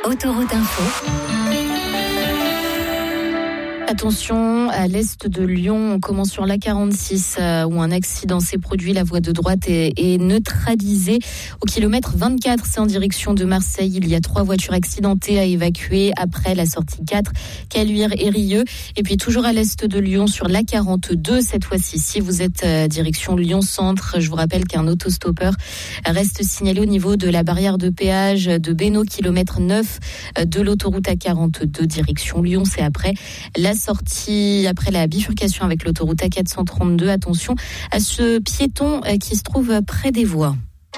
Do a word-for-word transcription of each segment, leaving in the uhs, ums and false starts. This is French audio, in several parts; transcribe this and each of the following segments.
Autoroute Info. Attention, à l'est de Lyon, on commence sur l'A quarante-six euh, où un accident s'est produit. La voie de droite est, est neutralisée. Au kilomètre vingt-quatre, c'est en direction de Marseille. Il y a trois voitures accidentées à évacuer après la sortie quatre, Caluire et Rieux. Et puis toujours à l'est de Lyon, sur l'A quarante-deux, cette fois-ci, si vous êtes euh, direction Lyon-Centre, je vous rappelle qu'un autostoppeur reste signalé au niveau de la barrière de péage de Bénaud, kilomètre neuf de l'autoroute A quarante-deux, direction Lyon. C'est après la sortie, après la bifurcation avec l'autoroute A quatre cent trente-deux. Attention à ce piéton qui se trouve près des voies.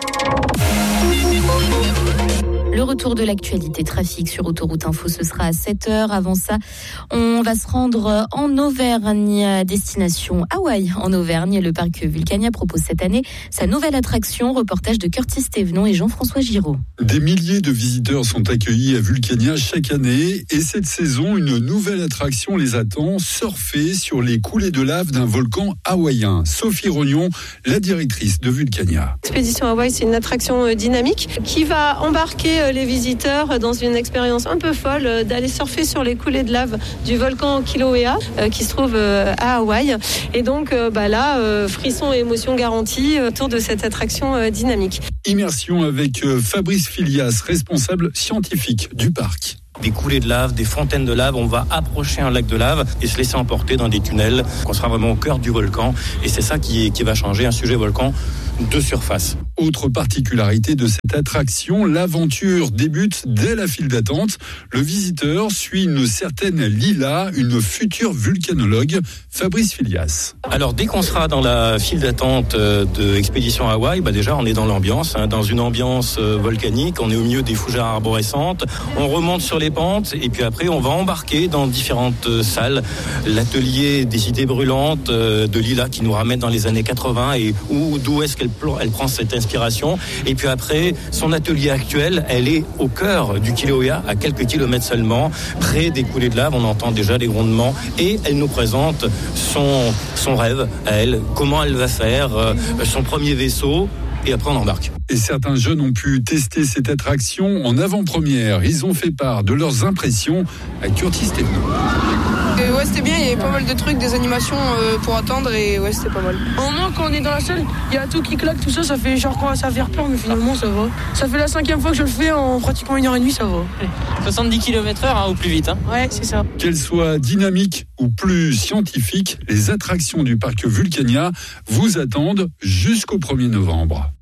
Le retour de l'actualité trafic sur Autoroute Info, ce sera à sept heures. Avant ça, on va se rendre en Auvergne, destination Hawaï en Auvergne. Le parc Vulcania propose cette année sa nouvelle attraction. Reportage de Curtis Thévenon et Jean-François Giraud. Des milliers de visiteurs sont accueillis à Vulcania chaque année et cette saison, une nouvelle attraction les attend, surfer sur les coulées de lave d'un volcan hawaïen. Sophie Rognon, la directrice de Vulcania. L'expédition Hawaï, c'est une attraction dynamique qui va embarquer les visiteurs dans une expérience un peu folle d'aller surfer sur les coulées de lave du volcan Kilauea qui se trouve à Hawaï. Et donc bah là, frisson et émotion garantie autour de cette attraction dynamique. Immersion avec Fabrice Filias, responsable scientifique du parc. Des coulées de lave, des fontaines de lave, on va approcher un lac de lave et se laisser emporter dans des tunnels. On sera vraiment au cœur du volcan et c'est ça qui, qui va changer, un sujet volcan de surface. Autre particularité de cette attraction, l'aventure débute dès la file d'attente. Le visiteur suit une certaine Lila, une future vulcanologue, Fabrice Filias. Alors dès qu'on sera dans la file d'attente de Expédition Hawaï, bah déjà on est dans l'ambiance, hein, dans une ambiance volcanique, on est au milieu des fougères arborescentes, on remonte sur les pentes et puis après on va embarquer dans différentes salles. L'atelier des idées brûlantes de Lila qui nous ramène dans les années quatre-vingts et où, d'où est-ce qu'elle elle prend cette inspiration. Et puis après, son atelier actuel, elle est au cœur du Kilauea, à quelques kilomètres seulement, près des coulées de lave. On entend déjà les grondements et elle nous présente son, son rêve à elle, comment elle va faire euh, son premier vaisseau. Et après on embarque. Et certains jeunes ont pu tester cette attraction en avant-première. Ils ont fait part de leurs impressions à Curtis Thévenon. Euh, ouais, c'était bien, il y avait pas mal de trucs, des animations euh, pour attendre et ouais, c'était pas mal. Au moins, quand on est dans la salle, il y a tout qui claque, tout ça, ça fait genre commence à faire peur, mais finalement ça va. Ça fait la cinquième fois que je le fais en pratiquement une heure et demie, ça va. soixante-dix kilomètres heure hein, ou plus vite. Hein. Ouais, c'est ça. Qu'elles soient dynamiques ou plus scientifiques, les attractions du parc Vulcania vous attendent jusqu'au premier novembre.